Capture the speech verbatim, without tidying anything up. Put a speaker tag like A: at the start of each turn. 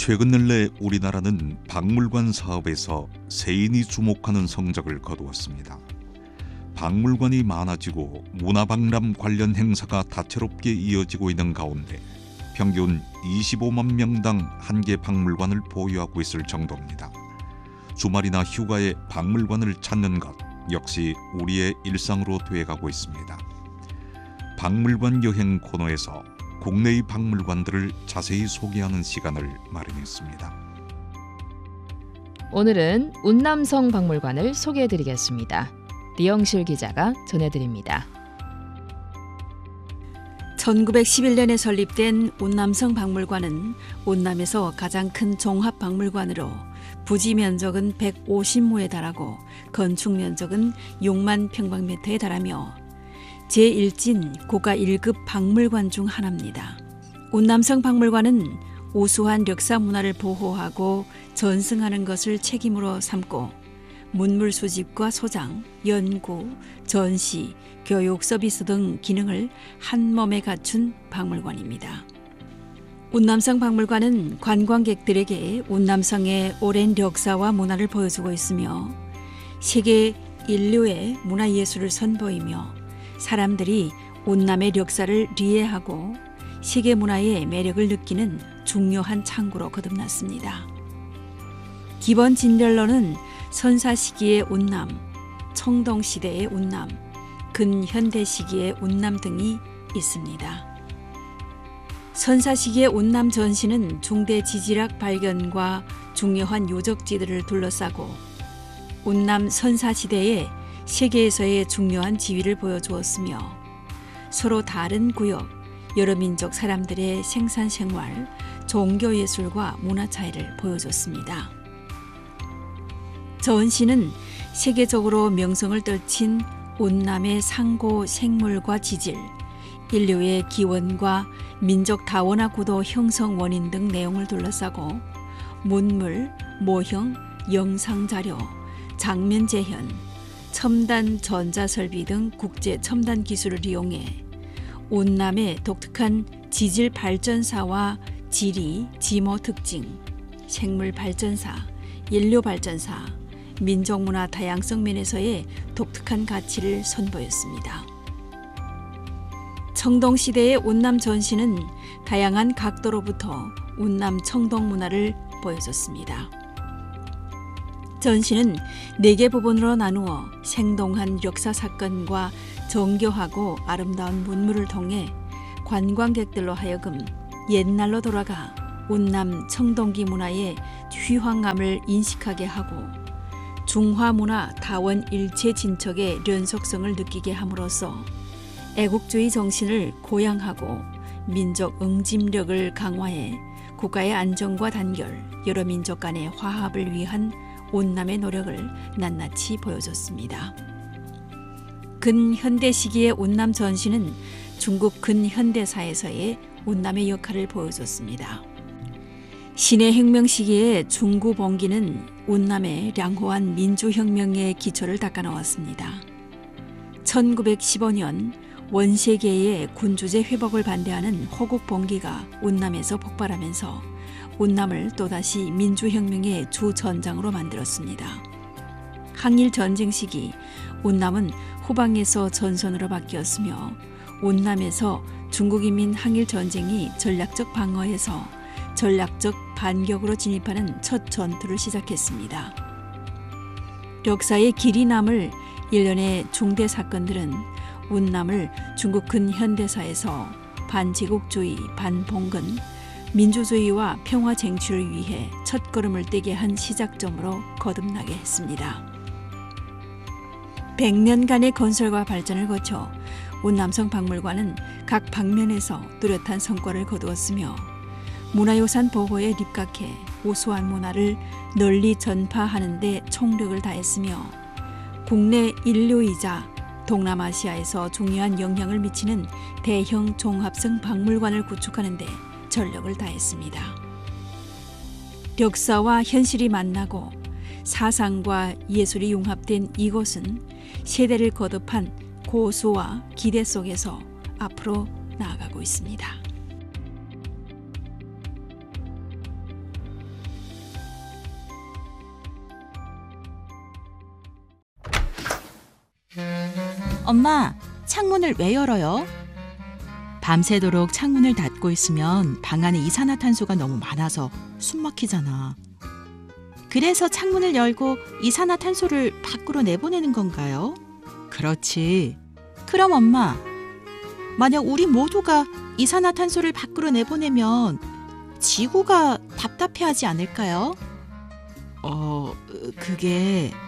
A: 최근 근래 우리나라는 박물관 사업에서 세인이 주목하는 성적을 거두었습니다. 박물관이 많아지고 문화박람 관련 행사가 다채롭게 이어지고 있는 가운데 평균 이십오만 명당 한 개 박물관을 보유하고 있을 정도입니다. 주말이나 휴가에 박물관을 찾는 것 역시 우리의 일상으로 되어가고 있습니다. 박물관 여행 코너에서 국내의 박물관들을 자세히 소개하는 시간을 마련했습니다.
B: 오늘은 운남성 박물관을 소개해드리겠습니다. 리영실 기자가 전해드립니다.
C: 천구백십일 년에 설립된 운남성 박물관은 운남에서 가장 큰 종합박물관으로 부지 면적은 백오십 무에 달하고 건축 면적은 육만 평방미터에 달하며 제일 진 고가 일 급 박물관 중 하나입니다. 운남성 박물관은 우수한 역사 문화를 보호하고 전승하는 것을 책임으로 삼고 문물 수집과 소장, 연구, 전시, 교육 서비스 등 기능을 한 몸에 갖춘 박물관입니다. 운남성 박물관은 관광객들에게 운남성의 오랜 역사와 문화를 보여주고 있으며 세계 인류의 문화예술을 선보이며 사람들이 운남의 역사를 이해하고 세계 문화의 매력을 느끼는 중요한 창구로 거듭났습니다. 기본 진별로는 선사 시기의 운남, 청동 시대의 운남, 근현대 시기의 운남 등이 있습니다. 선사 시기의 운남 전시는 중대 지질학 발견과 중요한 유적지들을 둘러싸고 운남 선사 시대에 세계에서의 중요한 지위를 보여주었으며 서로 다른 구역, 여러 민족 사람들의 생산 생활, 종교 예술과 문화 차이를 보여줬습니다. 전시는 세계적으로 명성을 떨친 운남의 상고 생물과 지질, 인류의 기원과 민족 다원화 구도 형성 원인 등 내용을 둘러싸고 문물, 모형, 영상 자료, 장면 재현, 첨단 전자설비 등 국제 첨단 기술을 이용해 운남의 독특한 지질 발전사와 지리, 지모 특징, 생물 발전사, 인류 발전사, 민족문화 다양성 면에서의 독특한 가치를 선보였습니다. 청동시대의 운남 전시는 다양한 각도로부터 운남 청동 문화를 보여줬습니다. 전시는 네 개 부분으로 나누어 생동한 역사 사건과 정교하고 아름다운 문물을 통해 관광객들로 하여금 옛날로 돌아가 운남 청동기 문화의 휘황감을 인식하게 하고 중화문화 다원 일체 진척의 연속성을 느끼게 함으로써 애국주의 정신을 고양하고 민족 응집력을 강화해 국가의 안정과 단결, 여러 민족 간의 화합을 위한 운남의 노력을 낱낱이 보여줬습니다. 근현대 시기의 운남 전시는 중국 근현대사에서의 운남의 역할을 보여줬습니다. 신해혁명 시기의 중구봉기는 운남의 량호한 민주혁명의 기초를 닦아놓았습니다. 천구백십오 년 원세계의 군주제 회복을 반대하는 호국봉기가 운남에서 폭발하면서 운남을 또다시 민주혁명의 주전장으로 만들었습니다. 항일전쟁 시기 운남은 후방에서 전선으로 바뀌었으며 운남에서 중국인민 항일전쟁이 전략적 방어에서 전략적 반격으로 진입하는 첫 전투를 시작했습니다. 역사의 길이 남을 일련의 중대 사건들은 운남을 중국 근현대사에서 반제국주의, 반봉건, 민주주의와 평화 쟁취를 위해 첫걸음을 떼게 한 시작점으로 거듭나게 했습니다. 백 년간의 건설과 발전을 거쳐 운남성 박물관은 각 방면에서 뚜렷한 성과를 거두었으며 문화유산 보호에 입각해 우수한 문화를 널리 전파하는 데 총력을 다했으며 국내 인류이자 동남아시아에서 중요한 영향을 미치는 대형 종합성 박물관을 구축하는 데 전력을 다했습니다. 역사와 현실이 만나고 사상과 예술이 융합된 이곳은 세대를 거듭한 고수와 기대 속에서 앞으로 나아가고 있습니다.
D: 엄마, 창문을 왜 열어요? 밤새도록 창문을 닫고 있으면 방 안에 이산화탄소가 너무 많아서 숨 막히잖아. 그래서 창문을 열고 이산화탄소를 밖으로 내보내는 건가요? 그렇지. 그럼 엄마, 만약 우리 모두가 이산화탄소를 밖으로 내보내면 지구가 답답해하지 않을까요? 어, 그게